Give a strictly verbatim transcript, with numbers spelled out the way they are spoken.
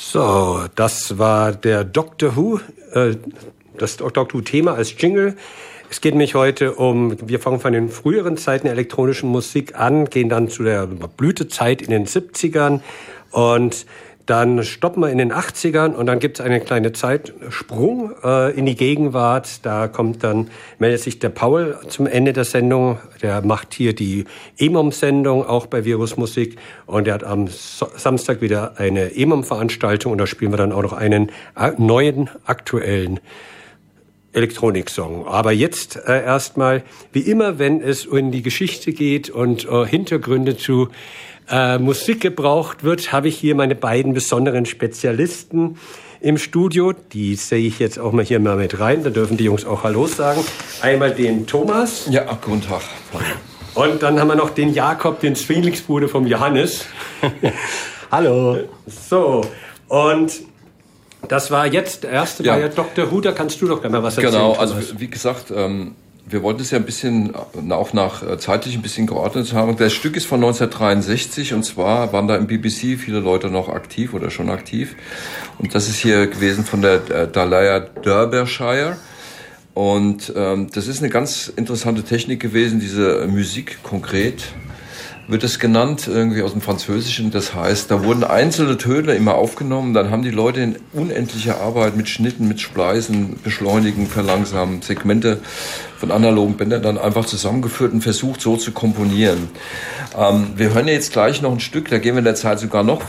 So, das war der Doctor Who, äh, das Doctor Who-Thema als Jingle. Es geht nämlich heute um, wir fangen von den früheren Zeiten der elektronischen Musik an, gehen dann zu der Blütezeit in den siebzigern und dann stoppen wir in den achtzigern und dann gibt es einen kleinen Zeitsprung äh, in die Gegenwart. Da kommt dann, meldet sich der Paul zum Ende der Sendung. Der macht hier die E M O M-Sendung, auch bei Virusmusik. Und er hat am so- Samstag wieder eine E M O M-Veranstaltung und da spielen wir dann auch noch einen a- neuen, aktuellen Elektroniksong. Aber jetzt äh, erstmal, wie immer, wenn es in die Geschichte geht und äh, Hintergründe zu äh, Musik gebraucht wird, habe ich hier meine beiden besonderen Spezialisten im Studio. Die sehe ich jetzt auch mal hier mal mit rein. Da dürfen die Jungs auch Hallo sagen. Einmal den Thomas. Ja, guten Tag. Und dann haben wir noch den Jakob, den Zwillingsbruder vom Johannes. Hallo. So, und das war jetzt, der erste Ja. war ja Doktor Who, da kannst du doch gerne mal was erzählen. Genau, also Thomas. wie gesagt, ähm, wir wollten es ja ein bisschen, auch nach äh, zeitlich ein bisschen geordnet haben. Das Stück ist von neunzehnhundertdreiundsechzig und zwar waren da im B B C viele Leute noch aktiv oder schon aktiv. Und das ist hier gewesen von der äh, Dalaya Derbyshire. Und ähm, das ist eine ganz interessante Technik gewesen, diese Musik konkret wird es genannt, irgendwie aus dem Französischen. Das heißt, da wurden einzelne Töne immer aufgenommen, dann haben die Leute in unendlicher Arbeit mit Schnitten, mit Spleißen, Beschleunigen, Verlangsamen, Segmente von analogen Bändern dann einfach zusammengeführt und versucht, so zu komponieren. Ähm, wir hören ja jetzt gleich noch ein Stück, da gehen wir in der Zeit sogar noch